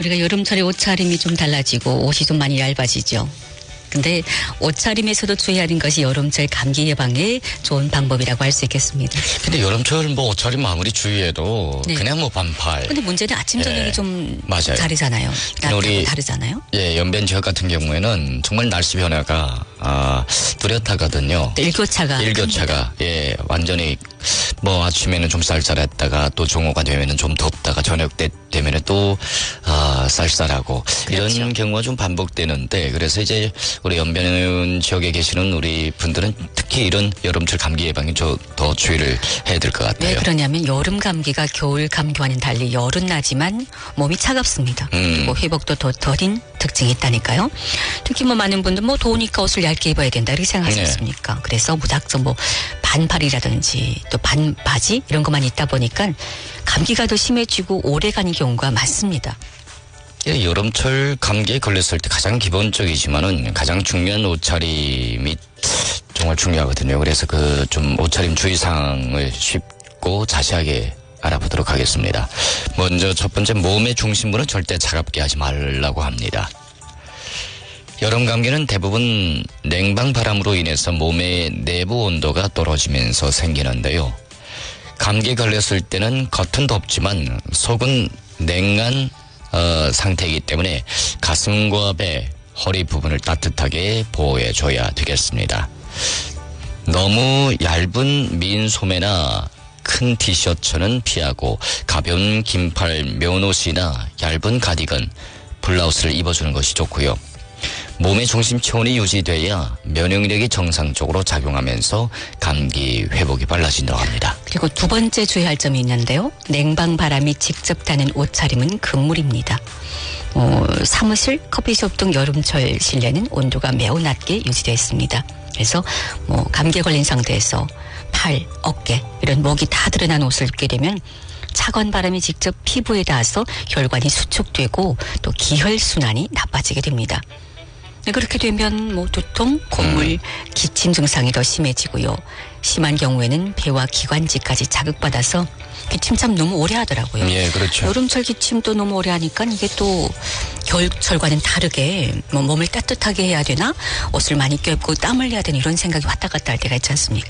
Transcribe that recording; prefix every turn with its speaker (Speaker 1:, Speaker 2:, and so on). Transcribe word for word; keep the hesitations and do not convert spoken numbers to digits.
Speaker 1: 우리가 여름철에 옷차림이 좀 달라지고 옷이 좀 많이 얇아지죠. 근데 옷차림에서도 주의하는 것이 여름철 감기 예방에 좋은 방법이라고 할 수 있겠습니다.
Speaker 2: 근데 여름철 뭐 옷차림 아무리 주의해도 네. 그냥 뭐 반팔.
Speaker 1: 근데 문제는 아침 저녁이 예. 좀
Speaker 2: 맞아요.
Speaker 1: 다르잖아요.
Speaker 2: 우리
Speaker 1: 다르잖아요.
Speaker 2: 예, 연변 지역 같은 경우에는 정말 날씨 변화가 아, 뚜렷하거든요.
Speaker 1: 일교차가
Speaker 2: 일교차가 예, 완전히 뭐 아침에는 좀 쌀쌀했다가 또 정오가 되면은 좀 덥다가 저녁 때 되면은 또 아, 쌀쌀하고 그렇죠. 이런 경우가 좀 반복되는데 그래서 이제 우리 연변 지역에 계시는 우리 분들은 특히 이런 여름철 감기 예방에 저 더 주의를 해야 될 것 같아요.
Speaker 1: 왜 그러냐면 여름 감기가 겨울 감기와는 달리 열은 나지만 몸이 차갑습니다.
Speaker 2: 음.
Speaker 1: 그리고 회복도 더 더딘 특징이 있다니까요. 특히 뭐 많은 분들 뭐 더우니까 옷을 얇게 입어야 된다 이렇게 생각하지
Speaker 2: 네.
Speaker 1: 않습니까? 그래서 무작정 뭐 반팔이라든지 또 반바지 이런 것만 입다 보니까 감기가 더 심해지고 오래 가는 경우가 많습니다.
Speaker 2: 예, 여름철 감기에 걸렸을 때 가장 기본적이지만은 가장 중요한 옷차림이 정말 중요하거든요. 그래서 그 좀 옷차림 주의사항을 쉽고 자세하게 알아보도록 하겠습니다. 먼저 첫 번째 몸의 중심부는 절대 차갑게 하지 말라고 합니다. 여름 감기는 대부분 냉방 바람으로 인해서 몸의 내부 온도가 떨어지면서 생기는데요. 감기 걸렸을 때는 겉은 덥지만 속은 냉한 어, 상태이기 때문에 가슴과 배, 허리 부분을 따뜻하게 보호해줘야 되겠습니다. 너무 얇은 민 소매나 큰 티셔츠는 피하고 가벼운 긴팔 면옷이나 얇은 가디건, 블라우스를 입어주는 것이 좋고요. 몸의 중심 체온이 유지돼야 면역력이 정상적으로 작용하면서 감기 회복이 빨라진다고 합니다.
Speaker 1: 그리고 두 번째 주의할 점이 있는데요. 냉방 바람이 직접 타는 옷차림은 금물입니다. 어, 사무실, 커피숍 등 여름철 실내는 온도가 매우 낮게 유지되어 있습니다. 그래서 뭐 감기에 걸린 상태에서 팔, 어깨 이런 목이 다 드러난 옷을 입게 되면 차가운 바람이 직접 피부에 닿아서 혈관이 수축되고 또 기혈순환이 나빠지게 됩니다. 그렇게 되면 뭐 두통, 콧물, 음. 기침 증상이 더 심해지고요. 심한 경우에는 폐와 기관지까지 자극받아서 기침 참 너무 오래 하더라고요.
Speaker 2: 예, 그렇죠.
Speaker 1: 여름철 기침도 너무 오래 하니까 이게 또 겨울철과는 다르게 뭐 몸을 따뜻하게 해야 되나 옷을 많이 껴입고 땀을 내야 되나 이런 생각이 왔다 갔다 할 때가 있지 않습니까?